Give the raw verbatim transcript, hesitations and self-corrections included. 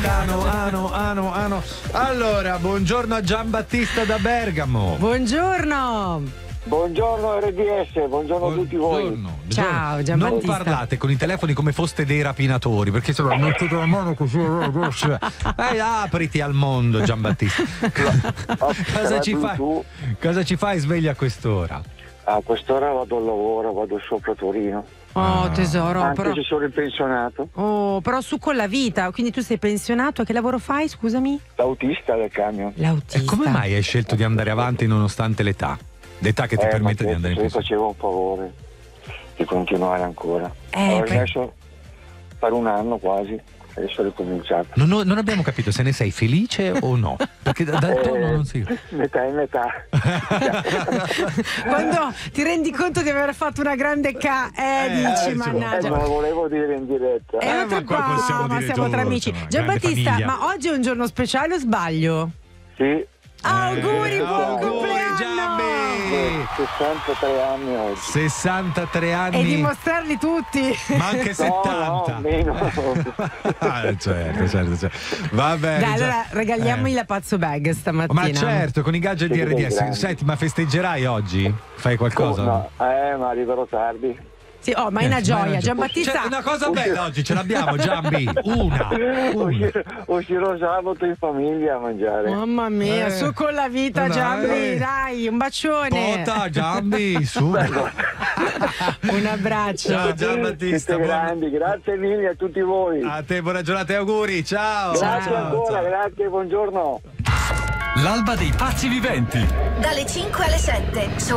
ano, ano, ano, ano. Allora, buongiorno a Giambattista da Bergamo. Buongiorno. Buongiorno R D S, buongiorno a tutti voi. Buongiorno. Ciao Giambattista. Non parlate con i telefoni come foste dei rapinatori, perché se lo mettete la mano così. Vai, apriti al mondo, Giambattista. Cosa ci fai? Cosa ci fai sveglia a quest'ora? A quest'ora vado al lavoro, vado sopra Torino. Oh tesoro, Anche però... se sono ripensionato. Oh, però su con la vita, quindi tu sei pensionato, che lavoro fai, scusami? L'autista del camion. L'autista. E come mai hai scelto di andare avanti nonostante l'età? L'età che ti eh, permette di andare in pensione. Mi pensione. faceva un favore di continuare ancora. Eh, Allora, per... adesso per un anno quasi, adesso ho ricominciato. Non, ho, non abbiamo capito se ne sei felice o no, perché da, dal tono Eh, non si... metà e metà. Quando ti rendi conto di aver fatto una grande ca... Eh, Eh, dici, eh, mannaggia. Eh, non lo volevo dire in diretta. Eh, Eh, ma ma qua possiamo ma dire siamo tutto, tra amici. insomma, grande Giambattista, famiglia. ma oggi è un giorno speciale o sbaglio? Sì, Auguri, Eh, buon auguri, compleanno! Giambi! eh, sessantatré anni oggi. sessantatré anni. E dimostrarli tutti. Ma anche settanta. No, no, meno. Ah, certo, certo, certo. Va bene. Dai, già. allora regaliamogli Eh. la pazzo bag stamattina. Ma certo, con i gadget di Siete R D dei S. grandi. Senti, ma festeggerai oggi? Fai qualcosa? No, eh, ma arriverò tardi. Sì, oh, ma è Eh, una ma gioia. hai ragione. Giambattista, C'è una cosa bella oggi, ce l'abbiamo, Giambi. Una. una. Uscirò, uscirò sabato in famiglia a mangiare. mamma mia, Eh. su con la vita, Dai. Giambi, dai, un bacione. Pota, Giambi, su. Un abbraccio. Ciao Giambattista. Siete buon- grandi, grazie mille a tutti voi. A te buona giornata e auguri, ciao. Grazie ciao, ancora, ciao. grazie, buongiorno. L'alba dei pazzi viventi. Dalle cinque alle sette su